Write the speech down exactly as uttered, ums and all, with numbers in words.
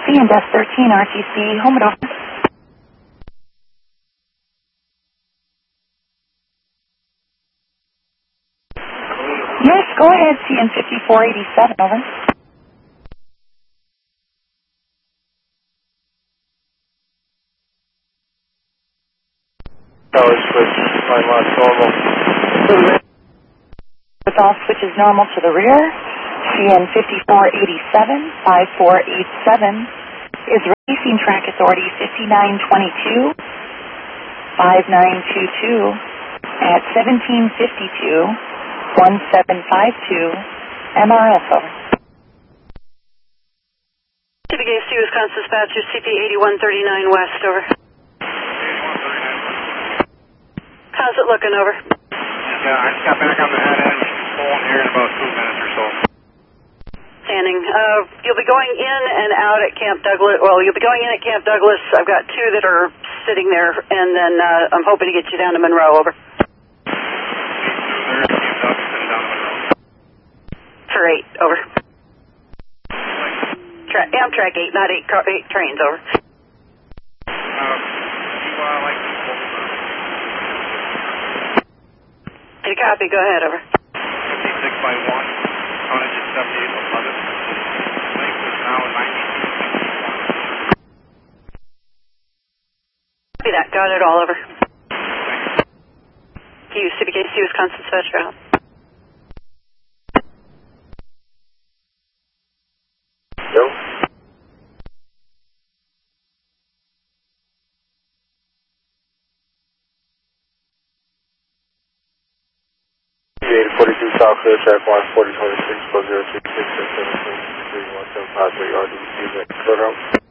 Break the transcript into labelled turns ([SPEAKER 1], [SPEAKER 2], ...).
[SPEAKER 1] and S thirteen R T C, home and over. Yes, go ahead, C N fifty-four eighty-seven, over.
[SPEAKER 2] Tower switch, line lock normal.
[SPEAKER 1] With all switches normal to the rear, C N fifty-four eighty-seven, five four eight seven is Racing Track Authority fifty-nine twenty-two, five nine two two at seventeen fifty-two, seventeen fifty-two, M R F, over.
[SPEAKER 3] C B K C Wisconsin Dispatcher, C P eighty-one thirty-nine West, over. How's it looking, over?
[SPEAKER 2] Yeah, I just got back on the head end. Pulling here in about two minutes or so.
[SPEAKER 3] Standing. Uh, you'll be going in and out at Camp Douglas. Well, you'll be going in at Camp Douglas. I've got two that are sitting there, and then uh, I'm hoping to get you down to Monroe, over. For eight, over. Tra Amtrak eight, not eight, car eight trains, over. Any copy, go ahead, over.
[SPEAKER 2] fifty-six by one, tonnage is seventy-eight eleven. Length is now ninety-two.
[SPEAKER 3] Copy that, got it all, over. You, C B K C Wisconsin Dispatcher, out.
[SPEAKER 2] No. eight forty-two South Clear, track one, forty twenty-six, zero two six six seven three one seven five three R D C, route.